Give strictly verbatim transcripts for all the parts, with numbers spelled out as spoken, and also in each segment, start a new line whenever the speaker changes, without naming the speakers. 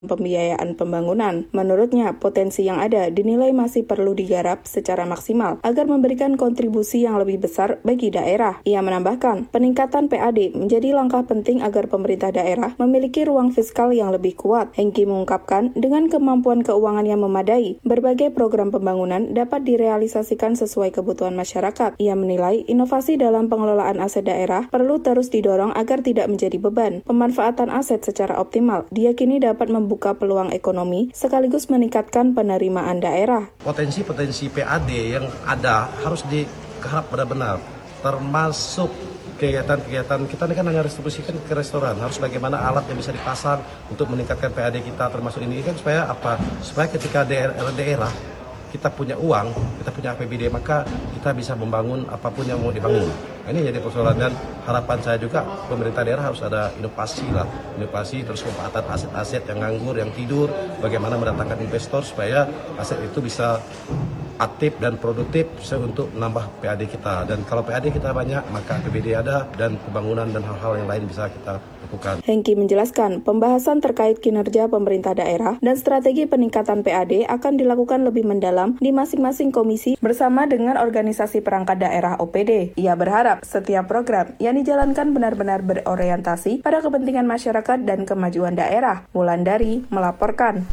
pembiayaan pembangunan. Menurutnya, potensi yang ada dinilai masih perlu digarap secara maksimal agar memberikan kontribusi yang lebih besar bagi daerah. Ia menambahkan, peningkatan P A D menjadi langkah penting agar pemerintah daerah memiliki ruang fiskal yang lebih kuat. Hengki mengungkapkan, dengan kemampuan keuangan yang memadai, berbagai program pembangunan dapat direalisasikan sesuai kebutuhan masyarakat. Ia menilai, inovasi dalam pengelolaan aset daerah perlu terus didorong agar tidak menjadi beban. Pemanfaatan aset secara optimal diyakini dapat membuka buka peluang ekonomi sekaligus meningkatkan penerimaan daerah.
Potensi-potensi P A D yang ada harus digarap benar-benar, termasuk kegiatan-kegiatan kita ini kan hanya distribusikan ke restoran, harus bagaimana alat yang bisa dipasang untuk meningkatkan P A D kita, termasuk ini kan supaya apa? Supaya ketika daerah-daerah kita punya uang, kita punya A P B D, maka kita bisa membangun apapun yang mau dibangun. Ini jadi persoalan, dan harapan saya juga pemerintah daerah harus ada inovasi lah, inovasi terus pemanfaatan aset-aset yang nganggur, yang tidur, bagaimana mendatangkan investor supaya aset itu bisa aktif dan produktif untuk menambah P A D kita. Dan kalau P A D kita banyak, maka A P B D ada dan pembangunan dan hal-hal yang lain bisa kita lakukan.
Hengki menjelaskan, pembahasan terkait kinerja pemerintah daerah dan strategi peningkatan P A D akan dilakukan lebih mendalam di masing-masing komisi bersama dengan organisasi perangkat daerah O P D. Ia berharap setiap program yang dijalankan benar-benar berorientasi pada kepentingan masyarakat dan kemajuan daerah. Wulandari melaporkan.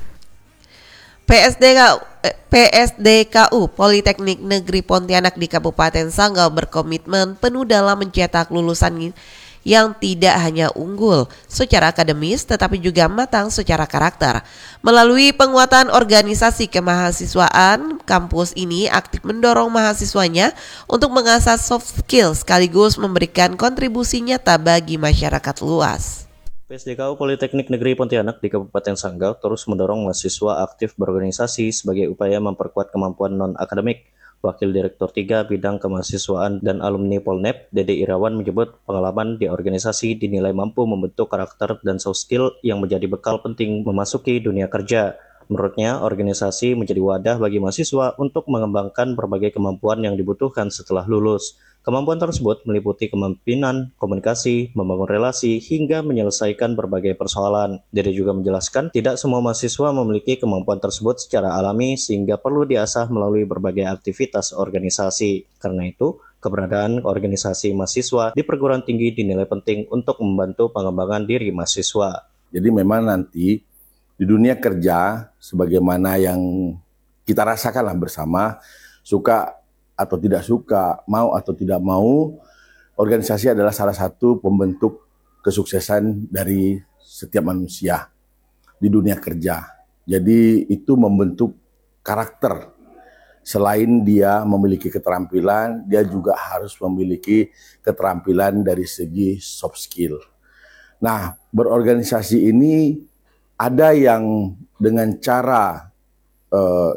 P S D K U, P S D K U Politeknik Negeri Pontianak di Kabupaten Sanggau berkomitmen penuh dalam mencetak lulusan yang tidak hanya unggul secara akademis tetapi juga matang secara karakter. Melalui penguatan organisasi kemahasiswaan, kampus ini aktif mendorong mahasiswanya untuk mengasah soft skill sekaligus memberikan kontribusi nyata bagi masyarakat luas.
P S D K U Politeknik Negeri Pontianak di Kabupaten Sanggau terus mendorong mahasiswa aktif berorganisasi sebagai upaya memperkuat kemampuan non-akademik. Wakil Direktur tiga Bidang Kemahasiswaan dan Alumni Polnep, Dede Irawan menyebut pengalaman di organisasi dinilai mampu membentuk karakter dan soft skill yang menjadi bekal penting memasuki dunia kerja. Menurutnya, organisasi menjadi wadah bagi mahasiswa untuk mengembangkan berbagai kemampuan yang dibutuhkan setelah lulus. Kemampuan tersebut meliputi kepemimpinan, komunikasi, membangun relasi, hingga menyelesaikan berbagai persoalan. Dede juga menjelaskan, tidak semua mahasiswa memiliki kemampuan tersebut secara alami sehingga perlu diasah melalui berbagai aktivitas organisasi. Karena itu, keberadaan organisasi mahasiswa di perguruan tinggi dinilai penting untuk membantu pengembangan diri mahasiswa.
Jadi memang nanti di dunia kerja, sebagaimana yang kita rasakanlah bersama, suka atau tidak suka, mau atau tidak mau, organisasi adalah salah satu pembentuk kesuksesan dari setiap manusia di dunia kerja. Jadi itu membentuk karakter. Selain dia memiliki keterampilan, dia juga harus memiliki keterampilan dari segi soft skill. Nah, berorganisasi ini ada yang dengan cara eh,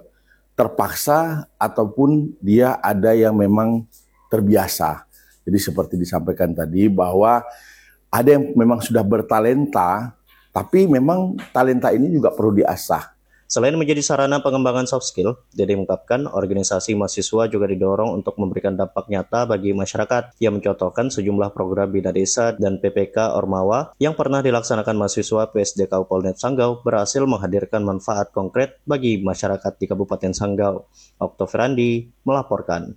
terpaksa ataupun dia ada yang memang terbiasa. Jadi seperti disampaikan tadi bahwa ada yang memang sudah bertalenta, tapi memang talenta ini juga perlu diasah.
Selain menjadi sarana pengembangan soft skill, Dede mengungkapkan organisasi mahasiswa juga didorong untuk memberikan dampak nyata bagi masyarakat. Ia mencontohkan sejumlah program Bina Desa dan P P K Ormawa yang pernah dilaksanakan mahasiswa P S D K U Polnet Sanggau berhasil menghadirkan manfaat konkret bagi masyarakat di Kabupaten Sanggau. Oktoverandi melaporkan.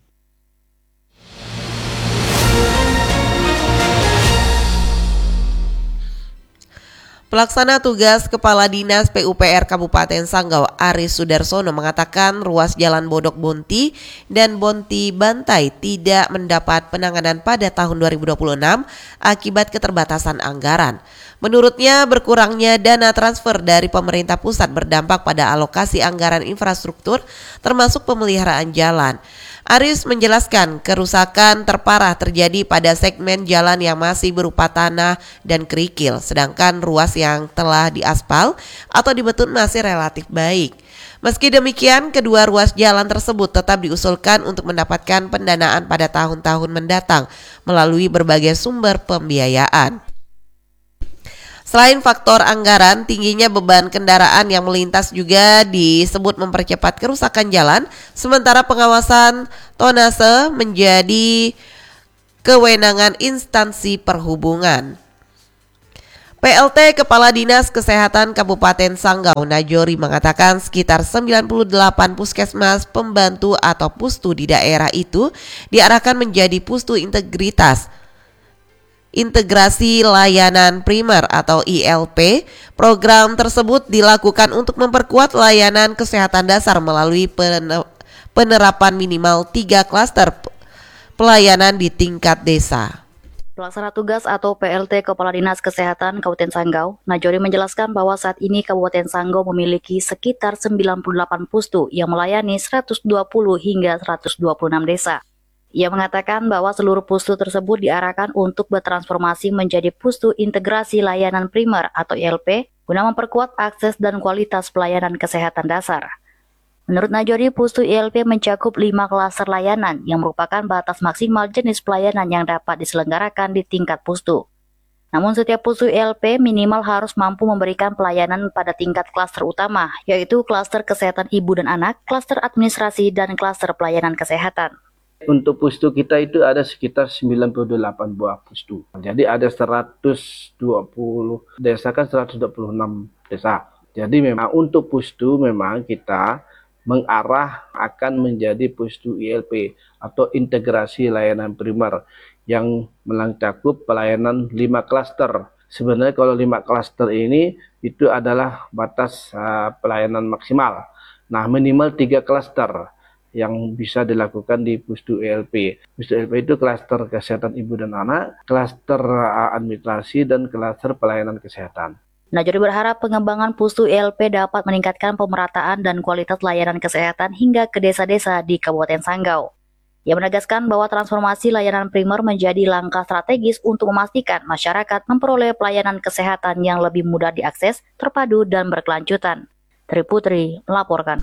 Pelaksana tugas Kepala Dinas P U P R Kabupaten Sanggau Aris Sudarsono mengatakan ruas jalan Bodok Bonti dan Bonti Bantai tidak mendapat penanganan pada tahun dua ribu dua puluh enam akibat keterbatasan anggaran. Menurutnya berkurangnya dana transfer dari pemerintah pusat berdampak pada alokasi anggaran infrastruktur termasuk pemeliharaan jalan. Aris menjelaskan kerusakan terparah terjadi pada segmen jalan yang masih berupa tanah dan kerikil, sedangkan ruas yang telah diaspal atau dibetun masih relatif baik. Meski demikian, kedua ruas jalan tersebut tetap diusulkan untuk mendapatkan pendanaan pada tahun-tahun mendatang melalui berbagai sumber pembiayaan. Selain faktor anggaran, tingginya beban kendaraan yang melintas juga disebut mempercepat kerusakan jalan, sementara pengawasan tonnase menjadi kewenangan instansi perhubungan. P L T Kepala Dinas Kesehatan Kabupaten Sanggau Najori mengatakan sekitar sembilan puluh delapan puskesmas pembantu atau pustu di daerah itu diarahkan menjadi pustu integritas integrasi layanan primer atau I L P. Program tersebut dilakukan untuk memperkuat layanan kesehatan dasar melalui penerapan minimal tiga klaster pelayanan di tingkat desa.
Pelaksana tugas atau P L T Kepala Dinas Kesehatan Kabupaten Sanggau, Najori menjelaskan bahwa saat ini Kabupaten Sanggau memiliki sekitar sembilan puluh delapan pustu yang melayani seratus dua puluh hingga seratus dua puluh enam desa. Ia mengatakan bahwa seluruh pustu tersebut diarahkan untuk bertransformasi menjadi pustu integrasi layanan primer atau I L P guna memperkuat akses dan kualitas pelayanan kesehatan dasar. Menurut Najori, pustu I L P mencakup lima klaster layanan yang merupakan batas maksimal jenis pelayanan yang dapat diselenggarakan di tingkat pustu. Namun setiap pustu I L P minimal harus mampu memberikan pelayanan pada tingkat klaster utama, yaitu klaster kesehatan ibu dan anak, klaster administrasi, dan klaster pelayanan kesehatan.
Untuk pustu kita itu ada sekitar sembilan puluh delapan buah pustu. Jadi ada seratus dua puluh desa, kan seratus dua puluh enam desa. Jadi memang untuk pustu memang kita mengarah akan menjadi pustu I L P atau integrasi layanan primer yang mencakup pelayanan lima klaster. Sebenarnya kalau lima klaster ini itu adalah batas uh, pelayanan maksimal. Nah, minimal tiga klaster yang bisa dilakukan di pustu I L P. Pustu I L P itu klaster kesehatan ibu dan anak, klaster uh, administrasi, dan klaster pelayanan kesehatan.
Najori berharap pengembangan pustu I L P dapat meningkatkan pemerataan dan kualitas layanan kesehatan hingga ke desa-desa di Kabupaten Sanggau. Ia menegaskan bahwa transformasi layanan primer menjadi langkah strategis untuk memastikan masyarakat memperoleh pelayanan kesehatan yang lebih mudah diakses, terpadu, dan berkelanjutan. Tri Putri melaporkan.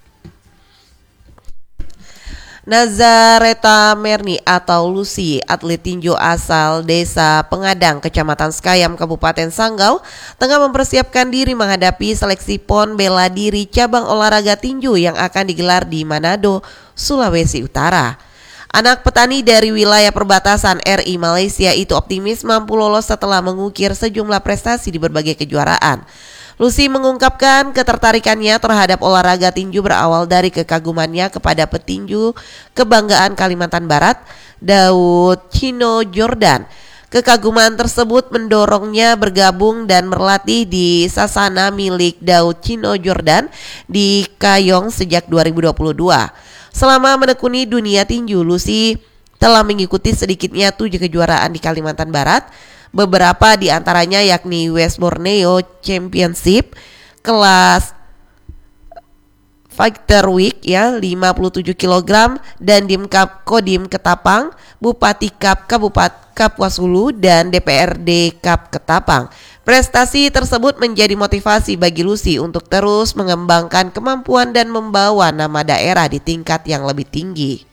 Nazareta Merni atau Lucy, atlet tinju asal Desa Pengadang, Kecamatan Sekayam, Kabupaten Sanggau, tengah mempersiapkan diri menghadapi seleksi PON bela diri cabang olahraga tinju yang akan digelar di Manado, Sulawesi Utara. Anak petani dari wilayah perbatasan R I Malaysia itu optimis mampu lolos setelah mengukir sejumlah prestasi di berbagai kejuaraan. Lucy mengungkapkan ketertarikannya terhadap olahraga tinju berawal dari kekagumannya kepada petinju kebanggaan Kalimantan Barat, Daud Chino Jordan. Kekaguman tersebut mendorongnya bergabung dan berlatih di sasana milik Daud Chino Jordan di Kayong sejak dua ribu dua puluh dua. Selama menekuni dunia tinju, Lucy telah mengikuti sedikitnya tujuh kejuaraan di Kalimantan Barat. Beberapa di antaranya yakni West Borneo Championship kelas Fighter Week ya lima puluh tujuh kilogram, dan Dim Cup Kodim Ketapang, Bupati Cup Kabupaten Kapuasulu, dan D P R D Cup Ketapang. Prestasi tersebut menjadi motivasi bagi Lucy untuk terus mengembangkan kemampuan dan membawa nama daerah di tingkat yang lebih tinggi.